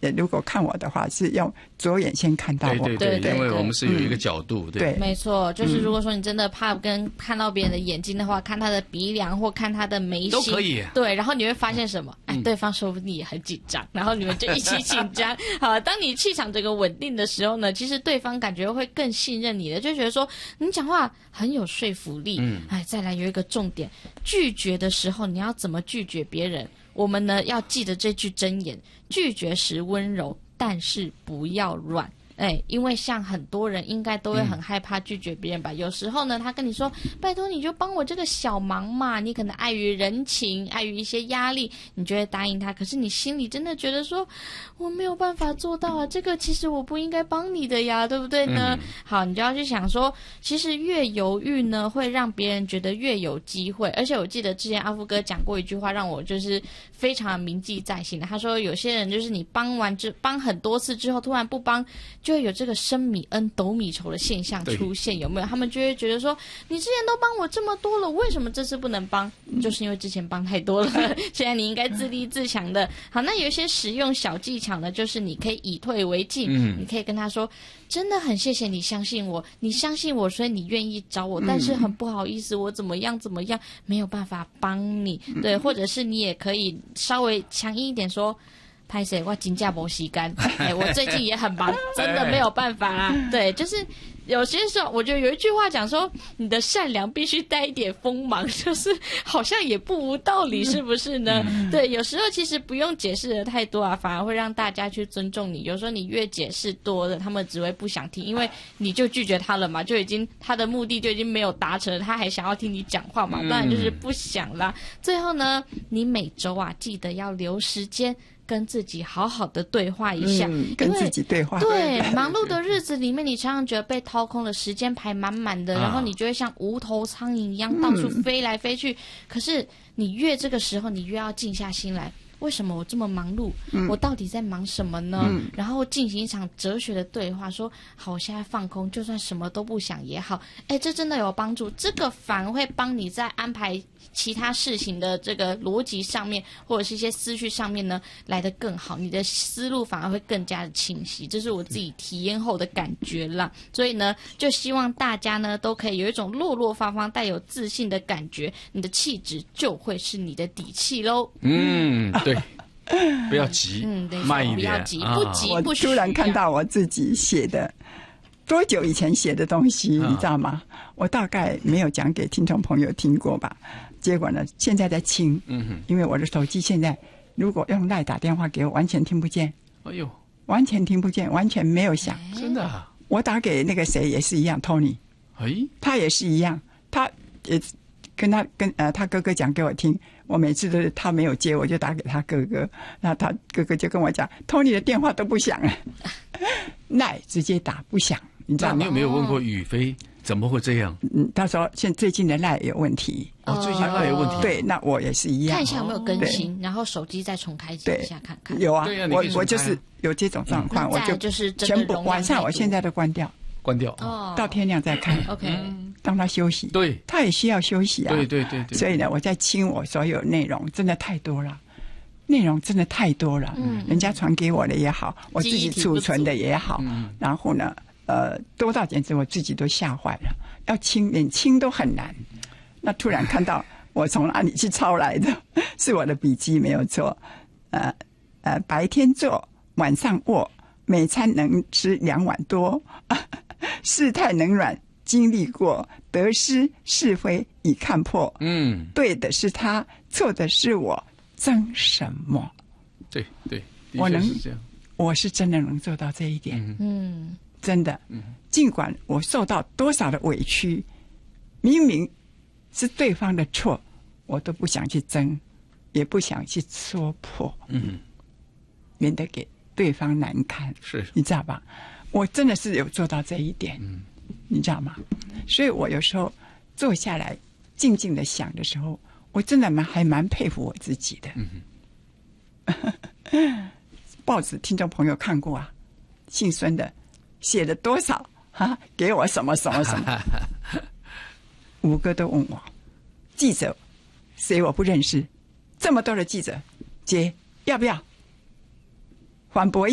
如果看我的话，是用左眼先看到我。 对，因为我们是有一个角度，对， 没错，就是如果说你真的怕跟看到别人的眼睛的话，看他的鼻梁或看他的眉心都可以。 对，然后你会发现什么？对方说不定也很紧张，然后你们就一起紧张。好，当你气场整个稳定的时候呢，其实对方感觉会更信任你的，就觉得说你讲话很有说服力。再来有一个重点，拒绝的时候你要怎么拒绝别人？我们呢要记得这句箴言：拒绝时温柔，但是不要软。因为像很多人应该都会很害怕拒绝别人吧。有时候呢，他跟你说拜托你就帮我这个小忙嘛，你可能碍于人情，碍于一些压力，你就会答应他，可是你心里真的觉得说我没有办法做到啊，这个其实我不应该帮你的呀，对不对呢？好，你就要去想说，其实越犹豫呢会让别人觉得越有机会。而且我记得之前阿福哥讲过一句话，让我就是非常铭记在心的。他说有些人就是你帮很多次之后突然不帮，就会有这个升米恩斗米仇的现象出现，有没有？他们就会觉得说，你之前都帮我这么多了，为什么这次不能帮？就是因为之前帮太多了，现在你应该自立自强的。好，那有一些实用小技巧呢，就是你可以以退为进，你可以跟他说，真的很谢谢你相信我，你相信我，所以你愿意找我，但是很不好意思，我怎么样没有办法帮你。对，或者是你也可以稍微强硬一点说，拍谁我真的没时间，我最近也很忙，真的没有办法啦。对，就是有些时候我觉得有一句话讲说，你的善良必须带一点锋芒，就是好像也不无道理，是不是呢？对，有时候其实不用解释的太多啊，反而会让大家去尊重你。有时候你越解释多了，他们只会不想听，因为你就拒绝他了嘛，就已经他的目的就已经没有达成了，他还想要听你讲话嘛，当然就是不想啦。最后呢，你每周记得要留时间跟自己好好的对话一下， 跟自己对话。 对，忙碌的日子里面，你常常觉得被掏空了，时间排满满的，然后你就会像无头苍蝇一样到处飞来飞去。可是你越这个时候，你越要静下心来。为什么我这么忙碌？我到底在忙什么呢？然后进行一场哲学的对话，说好，我现在放空，就算什么都不想也好。这真的有帮助，这个反而会帮你在安排其他事情的这个逻辑上面，或者是一些思绪上面呢，来得更好，你的思路反而会更加的清晰。这是我自己体验后的感觉啦。所以呢，就希望大家呢都可以有一种落落方方、带有自信的感觉，你的气质就会是你的底气喽。 对，不要急，慢一点， 不要急，不急不需要。 我突然看到我自己写的多久以前写的东西，你知道吗？我大概没有讲给听众朋友听过吧。结果呢，现在在清，因为我的手机现在如果用LINE打电话给我，完全听不见。完全听不见，完全没有响。 真的啊？ 我打给那个谁也是一样 ，Tony，他也是一样，他也跟他哥哥讲给我听。我每次都是他没有接，我就打给他哥哥，然后他哥哥就跟我讲 ，Tony 的电话都不响，LINE 直接打不响，你知道吗？ 你有没有问过宇飞怎么会这样？ 他说最近的LINE有问题。 最近LINE有问题。 对，那我也是一样。 看一下有没有更新，然后手机再重开机一下看看。 有啊，我就是有这种状况，我就是全部晚上我现在都关掉到天亮再看。 OK， 让他休息。 对， 他也需要休息啊。 对。 所以呢，我在清我所有内容，真的太多了。内容真的太多了，人家传给我的也好，我自己储存的也好，然后呢，多到简直我自己都吓坏了。要清，连清都很难。那突然看到我从哪里去抄来的，是我的笔记没有错。白天做，晚上卧，每餐能吃2碗多，世态冷暖经历过，得失是非已看破。对的是他，错的是我，争什么？ 对， 我是真的能做到这一点。真的。尽管我受到多少的委屈，明明是对方的错，我都不想去争，也不想去戳破。免得给对方难堪。 是， 你知道吧？我真的是有做到这一点。你知道吗？所以我有时候坐下来静静的想的时候，我真的还蛮佩服我自己的。报纸听众朋友看过啊，姓孙的写了多少给我什么什么什么，5个都问我，记者谁我不认识，这么多的记者，姐要不要反驳